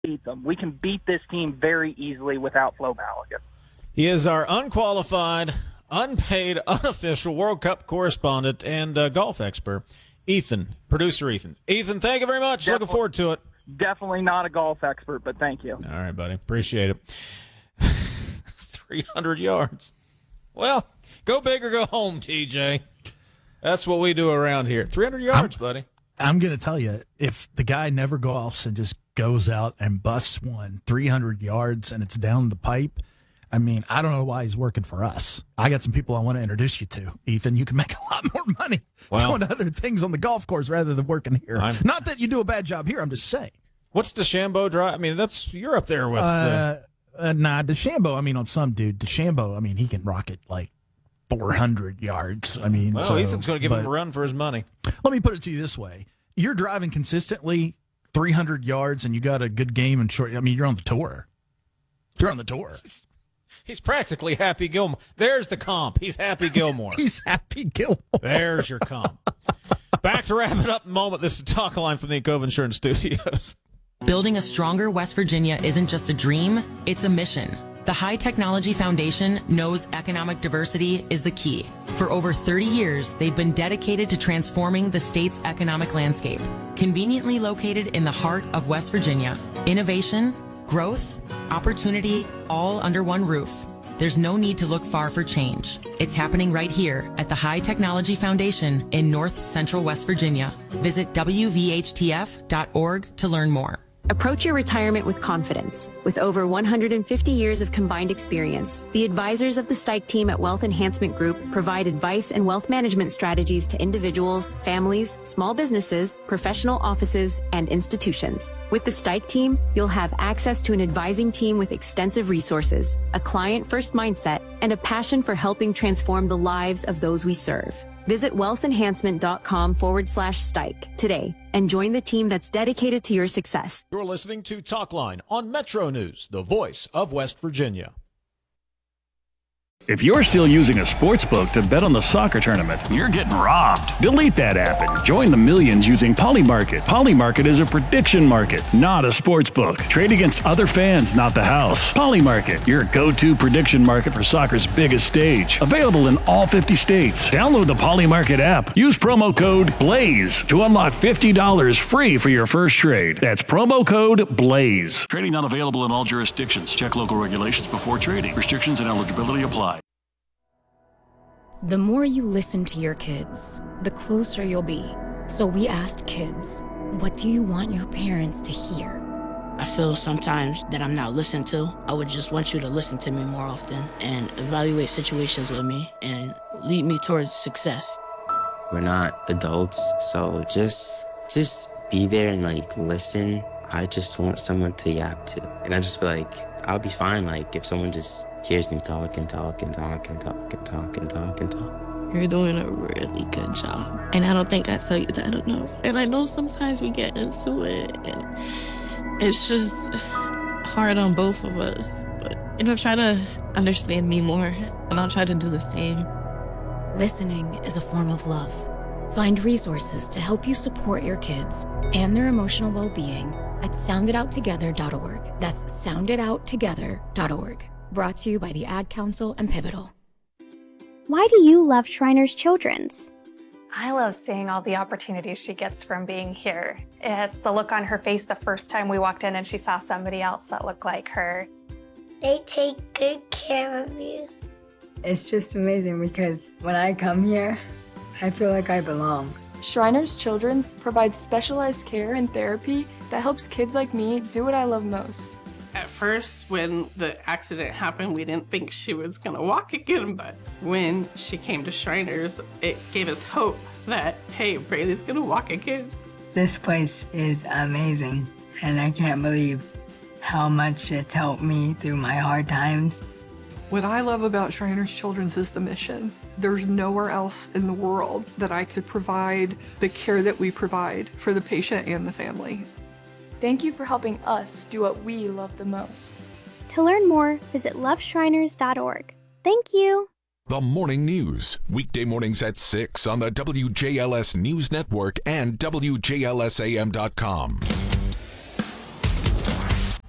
beat them. We can beat this team very easily without Flo Maligan. He is our unqualified, unpaid, unofficial World Cup correspondent and golf expert, producer Ethan. Ethan, thank you very much. Looking forward to it. Definitely not a golf expert, but thank you. All right, buddy. Appreciate it. 300 yards. Well, go big or go home, TJ. That's what we do around here. 300 yards, buddy. I'm going to tell you, if the guy never golfs and just goes out and busts 300 yards and it's down the pipe, I mean, I don't know why he's working for us. I got some people I want to introduce you to. Ethan, you can make a lot more money doing other things on the golf course rather than working here. Not that you do a bad job here, I'm just saying. What's DeChambeau drive? I mean, you're up there with... DeChambeau, I mean, on some dude. DeChambeau, I mean, he can rock it like 400 yards. I mean... Well, Ethan's going to give him a run for his money. Let me put it to you this way. You're driving consistently 300 yards and you got a good game and short... I mean, you're on the tour. You're on the tour. He's practically Happy Gilmore. There's the comp. He's Happy Gilmore. He's Happy Gilmore. There's your comp. Back to wrap it up in a moment. This is Talk Line from the Encova Insurance Studios. Building a stronger West Virginia isn't just a dream, it's a mission. The High Technology Foundation knows economic diversity is the key. For over 30 years, they've been dedicated to transforming the state's economic landscape. Conveniently located in the heart of West Virginia, innovation, growth, opportunity, all under one roof. There's no need to look far for change. It's happening right here at the High Technology Foundation in North Central West Virginia. Visit WVHTF.org to learn more. Approach your retirement with confidence. With over 150 years of combined experience, the advisors of the Stike team at Wealth Enhancement Group provide advice and wealth management strategies to individuals, families, small businesses, professional offices, and institutions. With the Stike team, you'll have access to an advising team with extensive resources, a client-first mindset, and a passion for helping transform the lives of those we serve. Visit wealthenhancement.com/Stike today and join the team that's dedicated to your success. You're listening to Talk Line on Metro News, the voice of West Virginia. If you're still using a sports book to bet on the soccer tournament, you're getting robbed. Delete that app and join the millions using Polymarket. Polymarket is a prediction market, not a sports book. Trade against other fans, not the house. Polymarket, your go-to prediction market for soccer's biggest stage. Available in all 50 states. Download the Polymarket app. Use promo code BLAZE to unlock $50 free for your first trade. That's promo code BLAZE. Trading not available in all jurisdictions. Check local regulations before trading. Restrictions and eligibility apply. The more you listen to your kids, the closer you'll be. So we asked kids, what do you want your parents to hear? I feel sometimes that I'm not listened to. I would just want you to listen to me more often and evaluate situations with me and lead me towards success. We're not adults, so just be there and listen. I just want someone to yap to. And I just feel like I'll be fine if someone just hears me talk and talk and talk and talk and talk and talk and talk. You're doing a really good job. And I don't think I tell you that enough. And I know sometimes we get into it and it's just hard on both of us. But try to understand me more and I'll try to do the same. Listening is a form of love. Find resources to help you support your kids and their emotional well-being at sounditouttogether.org. That's sounditouttogether.org. Brought to you by the Ad Council and Pivotal. Why do you love Shriners Children's? I love seeing all the opportunities she gets from being here. It's the look on her face the first time we walked in and she saw somebody else that looked like her. They take good care of you. It's just amazing because when I come here, I feel like I belong. Shriners Children's provides specialized care and therapy that helps kids like me do what I love most. At first, when the accident happened, we didn't think she was gonna walk again, but when she came to Shriners, it gave us hope that, hey, Braylee's gonna walk again. This place is amazing, and I can't believe how much it's helped me through my hard times. What I love about Shriners Children's is the mission. There's nowhere else in the world that I could provide the care that we provide for the patient and the family. Thank you for helping us do what we love the most. To learn more, visit loveshriners.org. Thank you. The Morning News, weekday mornings at 6 on the WJLS News Network and WJLSAM.com.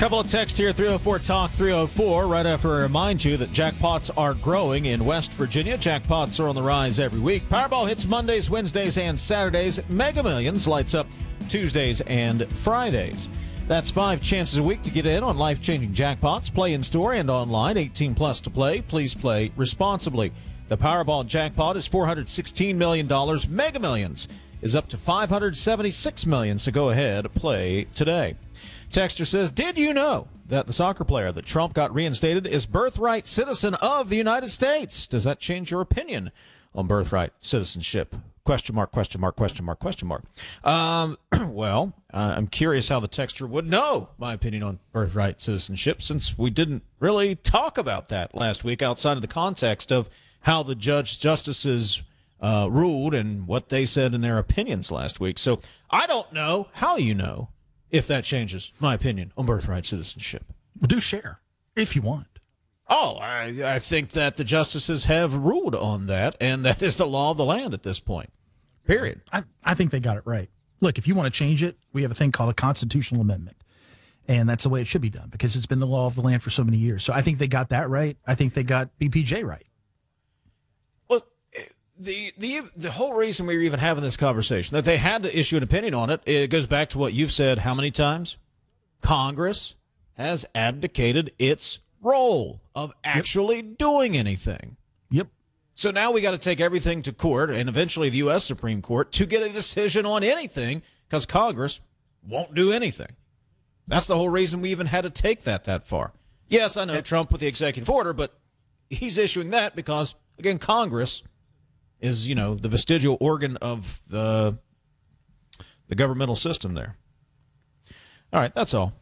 couple of texts here, 304 Talk 304. Right after I remind you that jackpots are growing in West Virginia. Jackpots are on the rise every week. Powerball hits Mondays, Wednesdays, and Saturdays. Mega Millions lights up Tuesdays and Fridays. That's 5 chances a week to get in on life-changing jackpots. Play in store and online. 18 plus to play. Please play responsibly. The Powerball jackpot is $416 million. Mega Millions is up to $576 million. So go ahead, play today. Texter says, did you know that the soccer player that Trump got reinstated is birthright citizen of the United States? Does that change your opinion on birthright citizenship? Question mark, question mark, question mark, question mark. Well, I'm curious how the texter would know my opinion on birthright citizenship, since we didn't really talk about that last week outside of the context of how the justices ruled and what they said in their opinions last week. So I don't know how you know if that changes my opinion on birthright citizenship. Well, do share if you want. Oh, I think that the justices have ruled on that, and that is the law of the land at this point. Period. I think they got it right. Look, if you want to change it, we have a thing called a constitutional amendment, and that's the way it should be done because it's been the law of the land for so many years. So I think they got that right. I think they got BPJ right. Well, the whole reason we were even having this conversation, that they had to issue an opinion on it, it goes back to what you've said how many times? Congress has abdicated its role of actually doing anything. Yep. So now we got to take everything to court and eventually the U.S. Supreme Court to get a decision on anything because Congress won't do anything. That's the whole reason we even had to take that far. Yes, I know Trump with the executive order, but he's issuing that because, again, Congress is, the vestigial organ of the governmental system there. All right, that's all.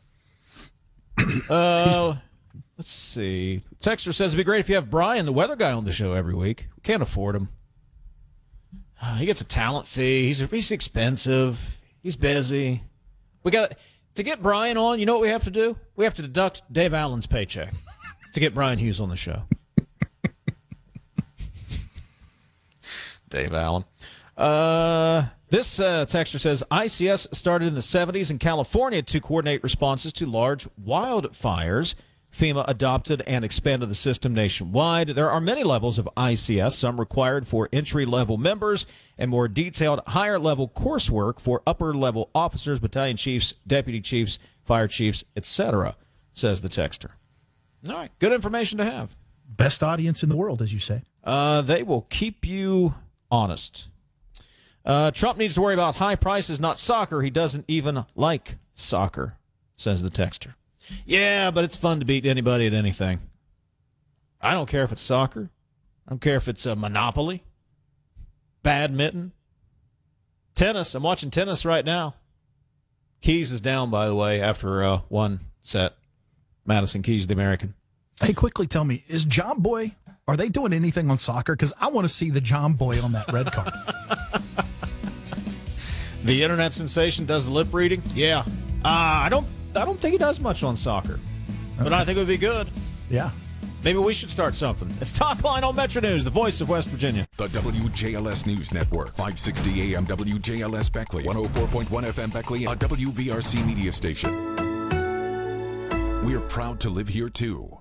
Let's see. Texter says it'd be great if you have Brian, the weather guy, on the show every week. We can't afford him. He gets a talent fee. He's expensive. He's busy. We got to get Brian on. You know what we have to do? We have to deduct Dave Allen's paycheck to get Brian Hughes on the show. Dave Allen. This texter says ICS started in the 70s in California to coordinate responses to large wildfires. FEMA adopted and expanded the system nationwide. There are many levels of ICS, some required for entry-level members and more detailed higher-level coursework for upper-level officers, battalion chiefs, deputy chiefs, fire chiefs, etc., says the texter. All right, good information to have. Best audience in the world, as you say. They will keep you honest. Trump needs to worry about high prices, not soccer. He doesn't even like soccer, says the texter. Yeah, but it's fun to beat anybody at anything. I don't care if it's soccer. I don't care if it's a Monopoly, badminton, tennis. I'm watching tennis right now. Keys is down, by the way, after one set. Madison Keys, the American. Hey, quickly tell me, is John Boy, are they doing anything on soccer? Because I want to see the John Boy on that red card. The internet sensation does the lip reading? Yeah. I don't think he does much on soccer, but I think it would be good. Yeah. Maybe we should start something. It's Talk Line on Metro News, the voice of West Virginia. The WJLS News Network, 560 AM WJLS Beckley, 104.1 FM Beckley, a WVRC media station. We're proud to live here, too.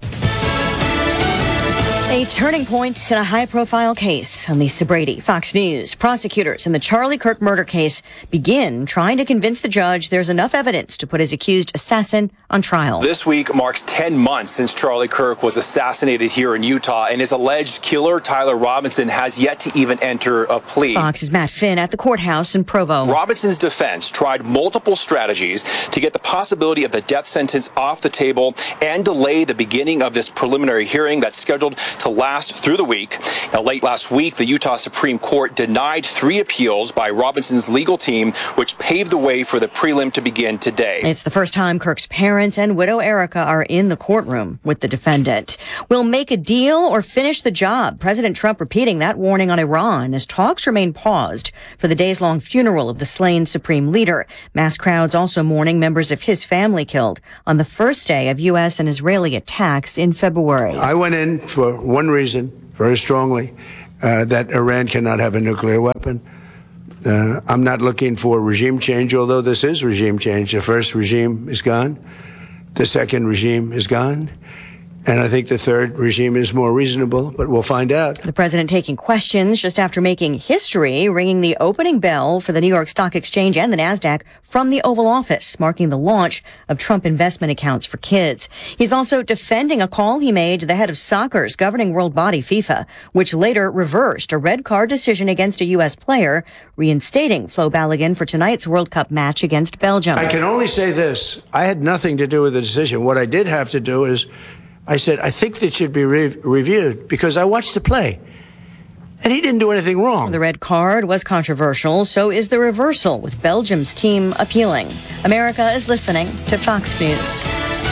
A turning point in a high-profile case. On Lisa Brady, Fox News. Prosecutors in the Charlie Kirk murder case begin trying to convince the judge there's enough evidence to put his accused assassin on trial. This week marks 10 months since Charlie Kirk was assassinated here in Utah, and his alleged killer, Tyler Robinson, has yet to even enter a plea. Fox's Matt Finn at the courthouse in Provo. Robinson's defense tried multiple strategies to get the possibility of the death sentence off the table and delay the beginning of this preliminary hearing that's scheduled to last through the week. Now, late last week, the Utah Supreme Court denied 3 appeals by Robinson's legal team, which paved the way for the prelim to begin today. It's the first time Kirk's parents and widow Erica are in the courtroom with the defendant. We'll make a deal or finish the job. President Trump repeating that warning on Iran as talks remain paused for the days-long funeral of the slain supreme leader. Mass crowds also mourning members of his family killed on the first day of U.S. and Israeli attacks in February. I went in for one reason, very strongly, that Iran cannot have a nuclear weapon. I'm not looking for regime change, although this is regime change. The first regime is gone. the second regime is gone. And I think the third regime is more reasonable, but we'll find out. The president taking questions just after making history, ringing the opening bell for the New York Stock Exchange and the NASDAQ from the Oval Office, marking the launch of Trump investment accounts for kids. He's also defending a call he made to the head of soccer's governing world body, FIFA, which later reversed a red card decision against a U.S. player, reinstating Flo Balogun for tonight's World Cup match against Belgium. I can only say this. I had nothing to do with the decision. What I did have to do is I said, I think that should be reviewed because I watched the play. And he didn't do anything wrong. The red card was controversial, so is the reversal, with Belgium's team appealing. America is listening to Fox News.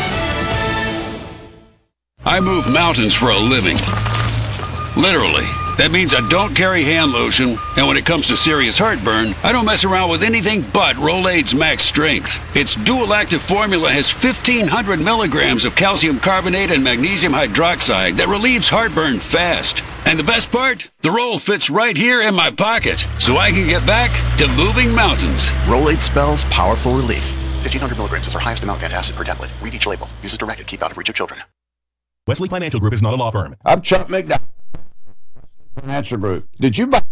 I move mountains for a living. Literally. That means I don't carry hand lotion, and when it comes to serious heartburn, I don't mess around with anything but Rolaids Max Strength. Its dual-active formula has 1,500 milligrams of calcium carbonate and magnesium hydroxide that relieves heartburn fast. And the best part? The roll fits right here in my pocket, so I can get back to moving mountains. Rolaids spells powerful relief. 1,500 milligrams is our highest amount of antacid per tablet. Read each label. Use as directed. Keep out of reach of children. Wesley Financial Group is not a law firm. I'm Chuck McDowell. Financial Group. Did you buy